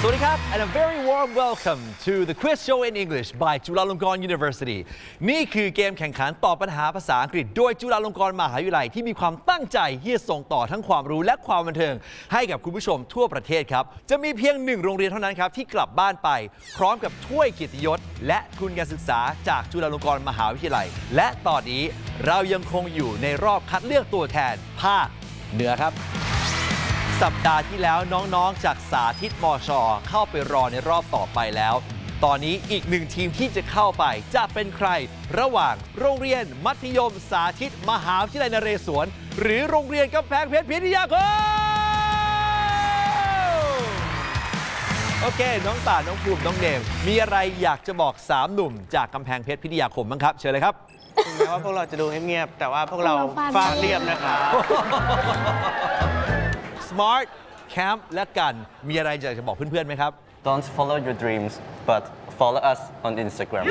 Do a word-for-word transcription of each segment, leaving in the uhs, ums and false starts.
สวัสดีครับ and a very warm welcome to the quiz show in English by Chulalongkorn University นี่คือเกมแข่งขันตอบปัญหาภาษาอังกฤษโดยจุฬาลงกรณ์มหาวิทยาลัยที่มีความตั้งใจที่จะส่งต่อทั้งความรู้และความบันเทิงให้กับคุณผู้ชมทั่วประเทศครับจะมีเพียงหนึ่งโรงเรียนเท่านั้นครับที่กลับบ้านไปพร้อมกับถ้วยเกียรติยศและทุนการศึกษาจากจุฬาลงกรณ์มหาวิทยาลัยและตอนนี้เรายังคงอยู่ในรอบคัดเลือกตัวแทนภาคเหนือครับสัปดาห์ที่แล้วน้องๆจากสาธิตมช.เข้าไปรอในรอบต่อไปแล้วตอนนี้อีกหนึ่งทีมที่จะเข้าไปจะเป็นใครระหว่างโรงเรียนมัธยมสาธิตมหาวิทยาลัยนเรศวรหรือโรงเรียนกำแพงเพชรพิทยาคมโอเคน้องตาน้องภูมิน้องเนมมีอะไรอยากจะบอกสามหนุ่มจากกำแพงเพชรพิทยาคมบ้างครับเชิญเลยครับถึงแม้ว่าพวกเราจะดูเงียบๆแต่ว่าพวกเราฟาดเรียบนะครับ Smart Camp และกันมีอะไรอยากจะบอกเพื่อนๆไหมครับ Don't follow your dreams but follow us on Instagram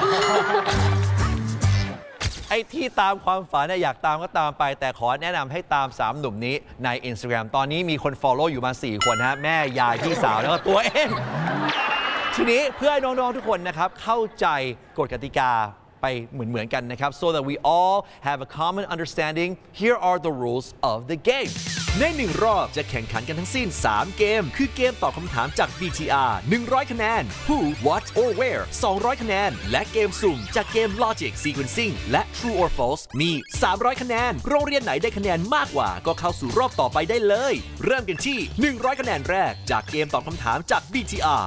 ไอ้ที่ตามความฝันเนี่ยอยากตามก็ตามไปแต่ขอแนะนำให้ตามสามหนุ่มนี้ใน Instagram ตอนนี้มีคน follow อยู่มาสี่คนฮะแม่ยายพี่สาวแล้วก็ตัวเองทีนี้เพื่อให้น้องๆทุกคนนะครับเข้าใจกฎกติกาไปเหมือนๆกันนะครับ so that we all have a common understanding here are the rules of the game ในหนึ่งรอบจะแข่งขันกันทั้งสิ้นสามเกมคือเกมตอบคำถามจาก บี ที อาร์ หนึ่งร้อยคะแนน Who What or Where สองร้อยคะแนนและเกมสุ่มจากเกม Logic Sequencing และ True or False มีสามร้อยคะแนนโรงเรียนไหนได้คะแนนมากกว่าก็เข้าสู่รอบต่อไปได้เลยเริ่มกันที่หนึ่งร้อยคะแนนแรกจากเกมตอบคำถามจาก บี ที อาร์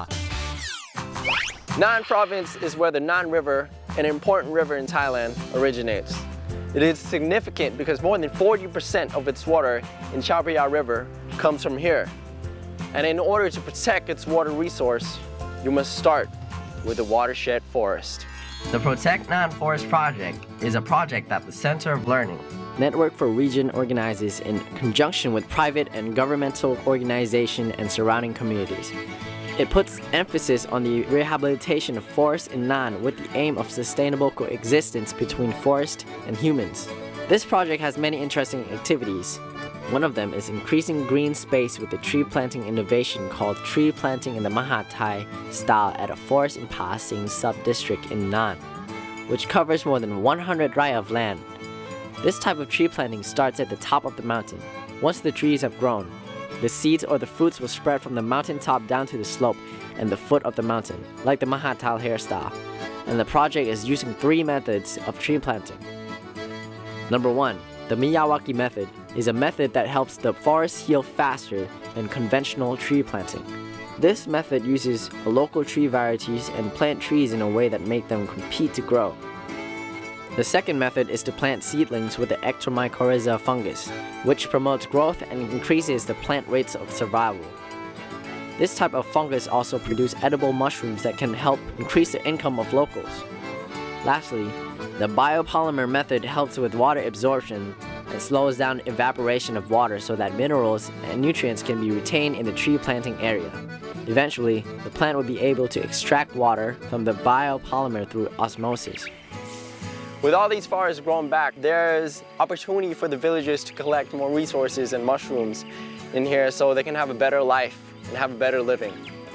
Nan Province is where the Nan River, an important river in Thailand, originates. It is significant because more than forty percent of its water in Chao Phraya River comes from here. And in order to protect its water resource, you must start with the watershed forest. The Protect Nan Forest Project is a project that the Center of Learning Network for Region organizes in conjunction with private and governmental organizations and surrounding communities. It puts emphasis on the rehabilitation of forests in Nan with the aim of sustainable coexistence between forest and humans. This project has many interesting activities. One of them is increasing green space with a tree planting innovation called tree planting in the Mahathai style at a forest in Pa Sing sub-district in Nan, which covers more than one hundred rai of land. This type of tree planting starts at the top of the mountain. Once the trees have grown, the seeds or the fruits will spread from the mountaintop down to the slope and the foot of the mountain, like the Mahathai hairstyle. And the project is using three methods of tree planting. Number one, the Miyawaki method is a method that helps the forest heal faster than conventional tree planting. This method uses local tree varieties and plant trees in a way that make them compete to grow. The second method is to plant seedlings with the Ectomycorrhiza fungus, which promotes growth and increases the plant rates of survival. This type of fungus also produces edible mushrooms that can help increase the income of locals. Lastly, the biopolymer method helps with water absorption and slows down evaporation of water so that minerals and nutrients can be retained in the tree planting area. Eventually, the plant will be able to extract water from the biopolymer through osmosis. With all these forests grown back, there's opportunity for the villagers to collect more resources and mushrooms in here so they can have a better life and have a better living.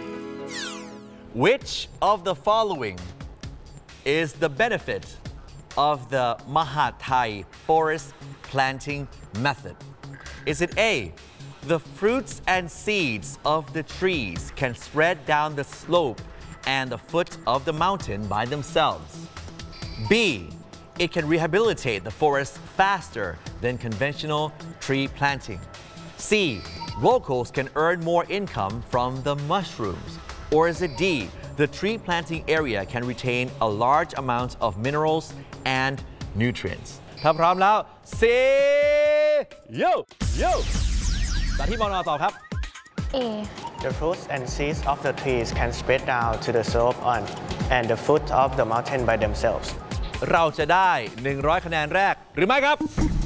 Which of the following is the benefit of the Mahathai forest planting method? Is it A, the fruits and seeds of the trees can spread down the slope and the foot of the mountain by themselves? B, it can rehabilitate the forest faster than conventional tree planting. C, locals can earn more income from the mushrooms. Or is it D, the tree planting area can retain a large amount of minerals and nutrients? ถ้าพร้อมแล้ว say yo yo สาธิตมอนอตอบครับ A. The fruits and seeds of the trees can spread down to the slope on and the foot of the mountain by themselves. เราจะได้หนึ่งร้อยคะแนนแรกหรือไม่ครับ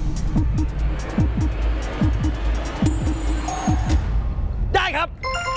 ได้ครับ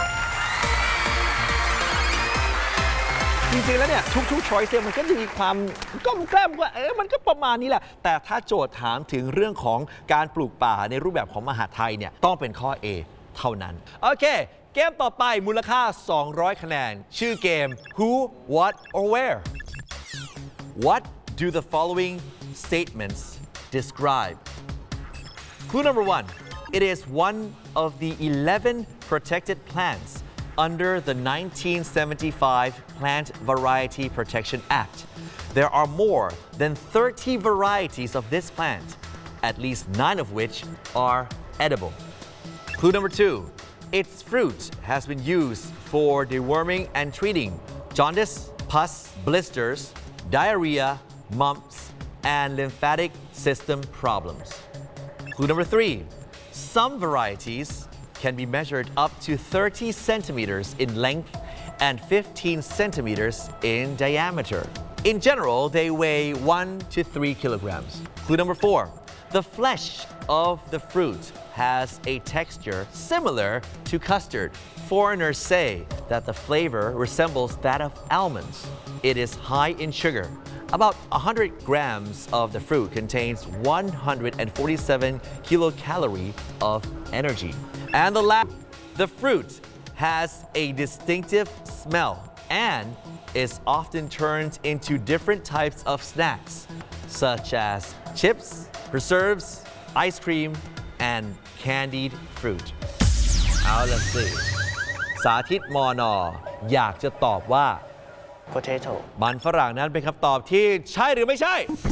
จริงๆแล้วเนี่ยทุกๆ choice มันก็จะมีความก้มแกล้มว่าเออมันก็ประมาณนี้แหละแต่ถ้าโจทย์ถามถึงเรื่องของการปลูกป่าในรูปแบบของมหาไทยเนี่ยต้องเป็นข้อ A เท่านั้นโอเคเกมต่อไปมูลค่าสองร้อยคะแนนชื่อเกม Who What or Where What do the following statements describe Clue number one It is one of the eleven protected plants under the nineteen seventy-five Plant Variety Protection Act. There are more than thirty varieties of this plant, at least nine of which are edible. Clue number two. Its fruit has been used for deworming and treating jaundice, pus, blisters, diarrhea, mumps, and lymphatic system problems. Clue number three. Some varieties can be measured up to thirty centimeters in length and fifteen centimeters in diameter. In general, they weigh one to three kilograms. Clue number four. The flesh of the fruit has a texture similar to custard. Foreigners say that the flavor resembles that of almonds. It is high in sugar. About one hundred grams of the fruit contains one hundred forty-seven kilocalories of energy. And the last, the fruit has a distinctive smell and is often turned into different types of snacks, such as chips, preserves, ice cream, and candied fruit. เอาล่ะสิสาธิตมอนออยากจะตอบว่า potato มันฝรั่งนั้นเป็นคำตอบที่ใช่หรือไม่ใช่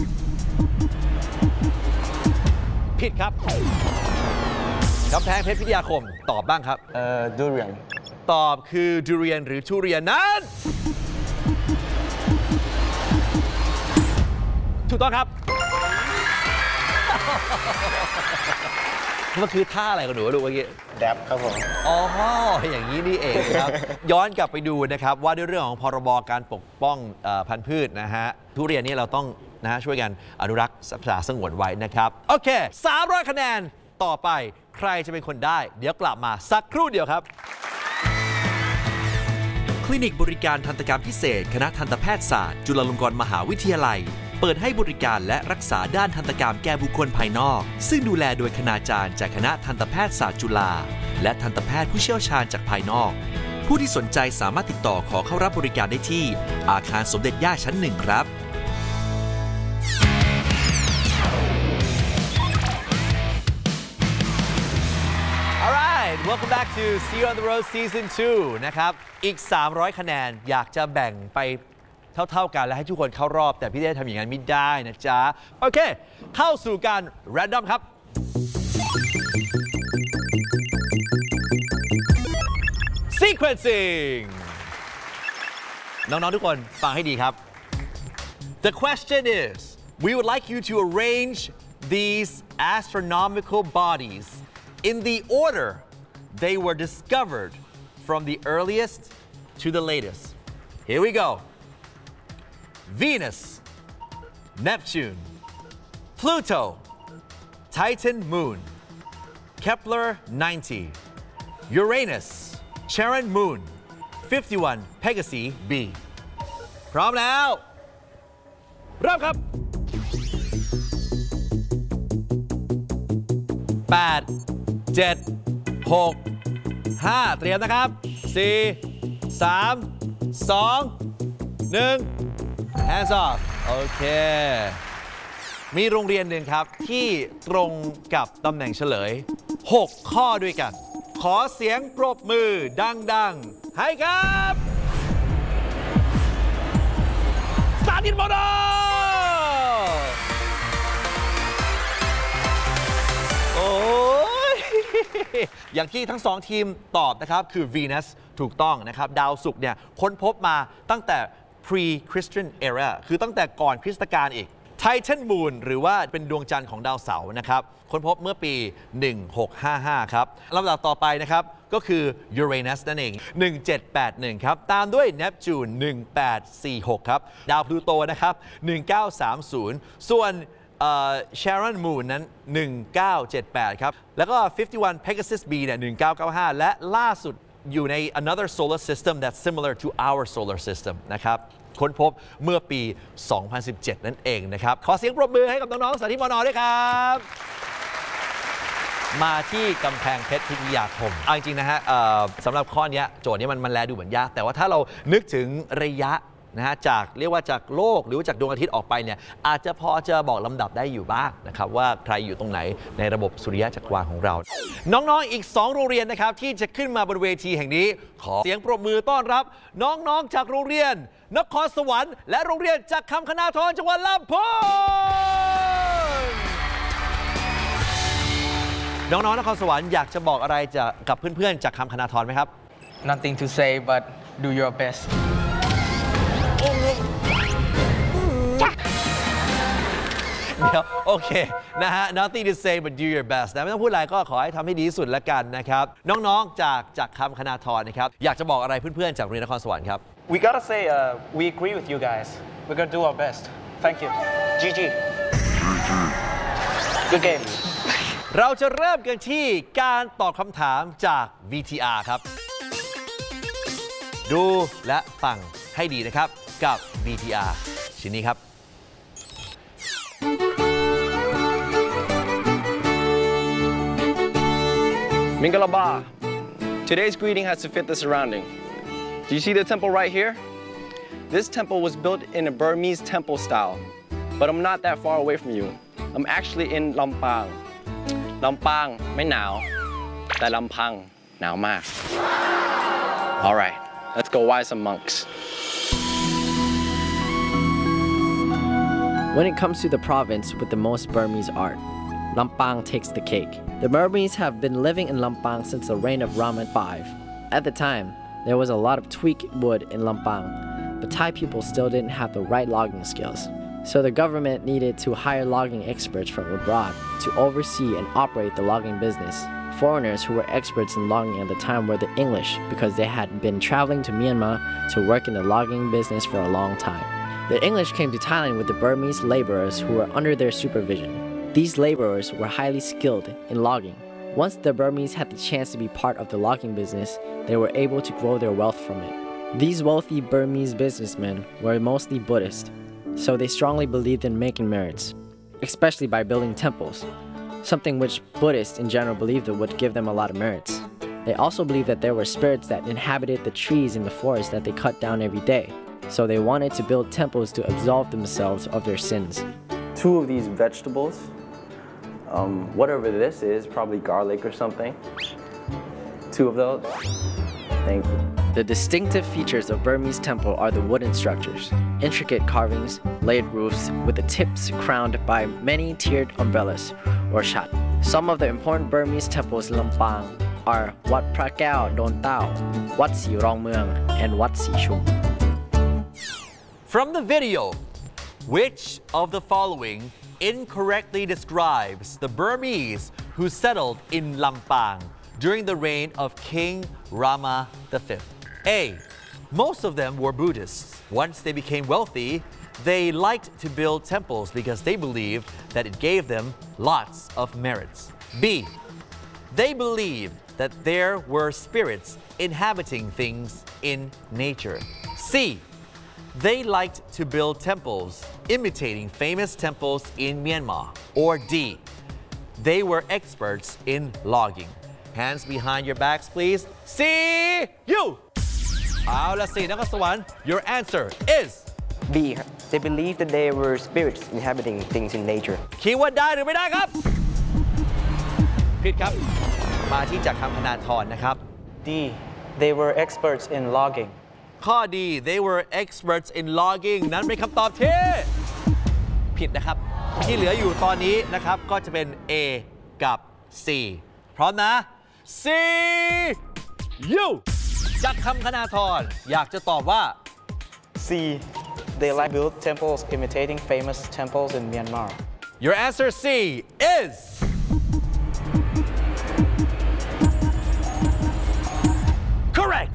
ผิดครับกำแพงเพชรพิทยาคมตอบบ้างครับเอ่อ durian ตอบคือดูเรียนหรือทุเรียนนั้นถูกต้องครับมันคือท่าอะไรกันหนูลูกเมื่อกี้ dab ครับผมอ๋ออย่างนี้นี่เองครับ ย้อนกลับไปดูนะครับว่าด้วยเรื่องของพรบการปกป้องเอ่อพันธุ์พืชนะฮะทุเรียนนี่เราต้องนะฮะช่วยกันอนุรักษ์รักษาสงวนไว้นะครับโอเคสามร้อยคะแนนต่อไปใครจะเป็นคนได้เดี๋ยวกลับมาสักครู่เดียวครับคลินิกบริการทันตกรรมพิเศษคณะทันตแพทยศาสตร์จุฬาลงกรณ์มหาวิทยาลัยเปิดให้บริการและรักษาด้านทันตกรรมแก่บุคคลภายนอกซึ่งดูแลโดยคณาจารย์จากคณะทันตแพทยศาสตร์จุฬาและทันตแพทย์ผู้เชี่ยวชาญจากภายนอกผู้ที่สนใจสามารถติดต่อขอเข้ารับบริการได้ที่อาคารสมเด็จย่าชั้นหนึ่งครับ Welcome back to See You on the Road Season ทู นะครับอีกสามร้อยคะแนนอยากจะแบ่งไปเท่าๆกันและให้ทุกคนเข้ารอบแต่พี่เต้ทำอย่างนั้นไม่ได้นะจ๊ะโอเคเข้าสู่การ Random ครับ Sequencing น้องๆทุกคนฟังให้ดีครับ The question is we would like you to arrange these astronomical bodies in the order they were discovered from the earliest to the latest. Here we go. Venus, Neptune, Pluto, Titan Moon, Kepler ninety, Uranus, Charon Moon, fifty-one Pegasi B. พร้อมแล้วเริ่มครับแปด เจ็ด หก ห้าเตรียมนะครับสี่ สาม สอง หนึ่ง hands off โอเคมีโรงเรียนหนึ่งครับที่ตรงกับตำแหน่งเฉลยหกข้อด้วยกันขอเสียงปรบมือดังๆให้ครับสาธิตมอนอโอ้ยอย่างที่ทั้งสองทีมตอบนะครับคือ Venus ถูกต้องนะครับดาวศุกร์เนี่ยค้นพบมาตั้งแต่ pre-Christian era คือตั้งแต่ก่อนคริสตกาลอีก Titan Moon หรือว่าเป็นดวงจันทร์ของดาวเสาร์นะครับค้นพบเมื่อปี หนึ่งพันหกร้อยห้าสิบห้า ครับลำดับต่อไปนะครับก็คือ Uranus นั่นเอง หนึ่งพันเจ็ดร้อยแปดสิบเอ็ด ครับตามด้วย Neptune หนึ่งพันแปดร้อยสี่สิบหก ครับดาวพลูโตนะครับ หนึ่งพันเก้าร้อยสามสิบ ส่วน Charon Moon นั้น หนึ่งพันเก้าร้อยเจ็ดสิบแปด ครับแล้วก็ ห้าสิบเอ็ด Pegasus B เนี่ย หนึ่งพันเก้าร้อยเก้าสิบห้า และล่าสุดอยู่ใน another solar system that's similar to our solar system นะครับค้นพบเมื่อปี สองพันสิบเจ็ด นั่นเองนะครับขอเสียงปรบมือให้กับน้องๆสาธิตมอนอด้วยครับมาที่กำแพงเพชรพิทยาคมเอาจริงๆนะฮะสำหรับข้อนี้โจทย์นี้มันมันแลดูเหมือนยากแต่ว่าถ้าเรานึกถึงระยะนะฮะจากเรียกว่าจากโลกหรือว่าจากดวงอาทิตย์ออกไปเนี่ยอาจจะพอจะบอกลำดับได้อยู่บ้างนะครับว่าใครอยู่ตรงไหนในระบบสุริยะจักรวาลของเราน้องๆอีกสองโรงเรียนนะครับที่จะขึ้นมาบนเวทีแห่งนี้ขอเสียงปรบมือต้อนรับน้องๆจากโรงเรียนนครสวรรค์และโรงเรียนจากคำคณาธรจังหวัดลำพูนน้องๆนครสวรรค์อยากจะบอกอะไรจะกับเพื่อนๆจากคำคณาธรไหมครับ Nothing to say but do your best เดี๋ยวโอเคนะฮะ nothing to say but do your best นะไม่ต้องพูดอะไรก็ขอให้ทำให้ดีที่สุดละกันนะครับน้องๆจากจากคำคณาธรนะครับอยากจะบอกอะไรเพื่อนๆจากโรงเรียนนครสวรรค์ครับ We gotta say uh, we agree with you guys. We're gonna do our best. Thank you. G G. Good game. เราจะเริ่มกันที่การตอบคำถามจาก วี ที อาร์ ครับดูและฟังให้ดีนะครับกับ วี ที อาร์ ชิ้นนี้ครับ Mingalaba. Today's greeting has to fit the surrounding. Do you see the temple right here? This temple was built in a Burmese temple style, but I'm not that far away from you. I'm actually in Lampang. Lampang ไม่หนาวแต่ลำพังหนาวมาก All right, let's go wise some monks. When it comes to the province with the most Burmese art, Lampang takes the cake. The Burmese have been living in Lampang since the reign of Rama the Fifth. At the time, there was a lot of tweak wood in Lampang, but Thai people still didn't have the right logging skills. So the government needed to hire logging experts from abroad to oversee and operate the logging business. Foreigners who were experts in logging at the time were the English because they had been traveling to Myanmar to work in the logging business for a long time. The English came to Thailand with the Burmese laborers who were under their supervision. These laborers were highly skilled in logging. Once the Burmese had the chance to be part of the logging business, they were able to grow their wealth from it. These wealthy Burmese businessmen were mostly Buddhist, so they strongly believed in making merits, especially by building temples, something which Buddhists in general believed would give them a lot of merits. They also believed that there were spirits that inhabited the trees in the forest that they cut down every day, so they wanted to build temples to absolve themselves of their sins. Two of these vegetables, um, whatever this is, probably garlic or something. Two of those. Thank you. The distinctive features of Burmese temple are the wooden structures, intricate carvings, laid roofs with the tips crowned by many tiered umbrellas or shat. Some of the important Burmese temples in Lampang are Wat Phra Kaew Don Tao, Wat Si Rong Mueang, and Wat Si Chum. From the video, which of the following incorrectly describes the Burmese who settled in Lampang during the reign of King Rama the Fifth? A. Most of them were Buddhists. Once they became wealthy, they liked to build temples because they believed that it gave them lots of merits. B. They believed that there were spirits inhabiting things in nature. C. They liked to build temples imitating famous temples in Myanmar. Or D. They were experts in logging. Hands behind your backs, please. See you! เอาละสินครสวรรค์ your answer is B. They believed that they were spirits inhabiting things in nature. คิดว่าได้หรือไม่ได้ครับผิดครับมาที่จากคำคณาธรนะครับ D. They were experts in logging. ข้อดี they were experts in logging นั้นเป็นคำตอบที่ผิดนะครับที่เหลืออยู่ตอนนี้นะครับก็จะเป็น A กับ C พร้อมนะ See you จากคำคณาธรอยากจะตอบว่า C. They like build temples imitating famous temples in Myanmar. Your answer C is correct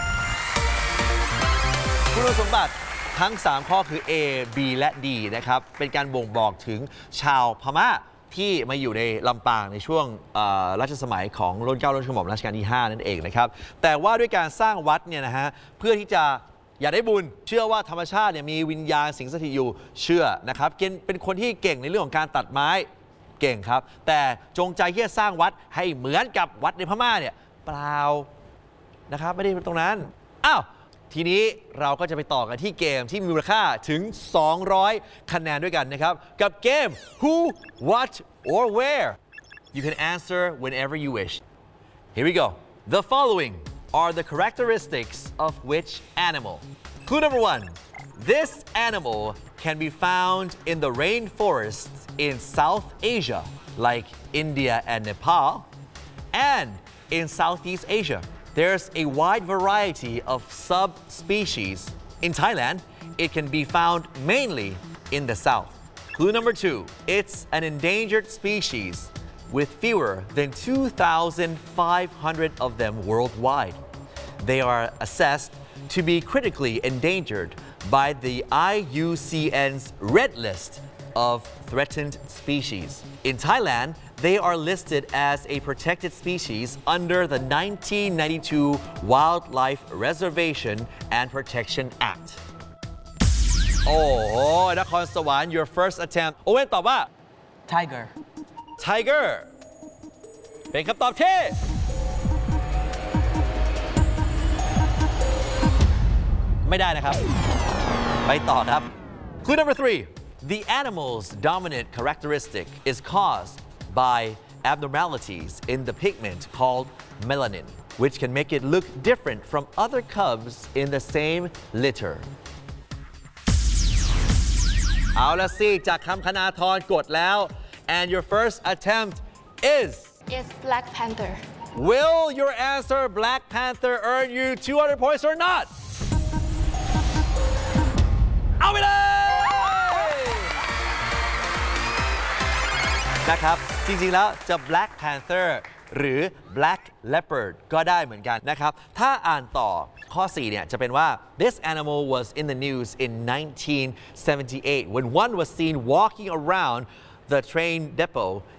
คุณสมบัติทั้งสามข้อคือ A B และ D นะครับเป็นการบ่งบอกถึงชาวพม่าที่มาอยู่ในลำปางในช่วงรัชสมัยของรุ่นเก้ารุ่นกระหม่อมรัชกาลที่ห้านั่นเองนะครับแต่ว่าด้วยการสร้างวัดเนี่ยนะฮะเพื่อที่จะอยากได้บุญเชื่อว่าธรรมชาติเนี่ยมีวิญญาณสิงสถิตอยู่เชื่อนะครับเป็นคนที่เก่งในเรื่องของการตัดไม้เก่งครับ แต่จงใจที่จะสร้างวัดให้เหมือนกับวัดในพม่าเนี่ยเปล่านะครับไม่ได้เป็นตรงนั้นอ้าวทีนี้เราก็จะไปต่อกันที่เกมที่มีมูลค่าถึงสองร้อยคะแนนด้วยกันนะครับกับเกม Who What or Where You can answer whenever you wish Here we go The following are the characteristics of which animal Clue number one This animal can be found in the rainforests in South Asia like India and Nepal and in Southeast Asia There's a wide variety of subspecies. In Thailand, it can be found mainly in the south. Clue number two, it's an endangered species with fewer than two thousand five hundred of them worldwide. They are assessed to be critically endangered by the I U C N's Red List of threatened species. In Thailand, they are listed as a protected species under the nineteen ninety-two Wildlife Reservation and Protection Act. โอ้โหนครสวรรค์ your first attempt โอเว่นตอบว่า Tiger Tiger เป็นคำตอบที่ไม่ได้นะครับไปต่อครับ Clue number three The animal's dominant characteristic is caused by abnormalities in the pigment called melanin, which can make it look different from other cubs in the same litter. เอาละสิจากคำคณาธรกดแล้ว and your first attempt is It's Black Panther. Will your answer Black Panther earn you two hundred points or not? เอาไปเลยนะครับจริงๆแล้วจะ Black Panther หรือ Black Leopard ก็ได้เหมือนกันนะครับถ้าอ่านต่อข้อสี่เนี่ยจะเป็นว่า This animal was in the news in nineteen seventy-eight when one was seen walking around the train depot